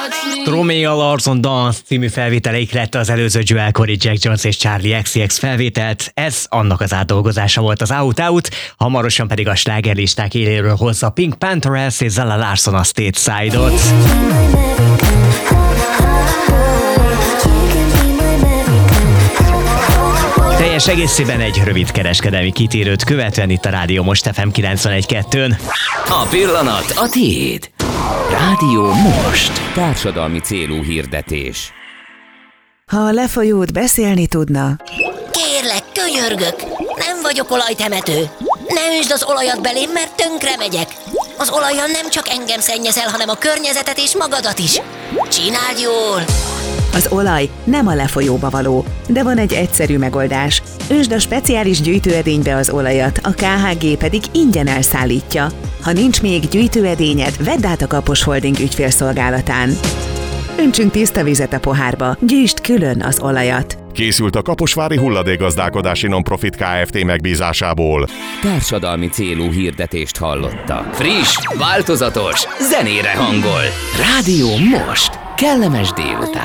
Romeo Larson Dance című felvételeik lett az előző Joel Corey, Jack Jones és Charlie XCX felvételt. Ez annak az átdolgozása volt az Out Out, hamarosan pedig a slágerlisták éléről hozza Pink Panthers és Zella Larson a State Side-ot. Teljes egészében egy rövid kereskedelmi kitérőt követően itt a Rádió Most FM 91.2-n. A pillanat a tiéd. Rádió Most. Társadalmi célú hirdetés. Ha a lefolyót beszélni tudna... Kérlek, könyörgök, nem vagyok olajtemető. Ne üsd az olajat belém, mert tönkre megyek. Az olajjal nem csak engem szennyezel, hanem a környezetet és magadat is. Csináld jól! Az olaj nem a lefolyóba való, de van egy egyszerű megoldás. Ösd a speciális gyűjtőedénybe az olajat, a KHG pedig ingyen elszállítja. Ha nincs még gyűjtőedényed, vedd át a Kapos Holding ügyfélszolgálatán. Öntsünk tiszta vizet a pohárba, gyűjtsd külön az olajat. Készült a Kaposvári Hulladékgazdálkodási Nonprofit Kft. Megbízásából. Társadalmi célú hirdetést hallotta. Friss, változatos, zenére hangol. Rádió Most. Kellemes délután.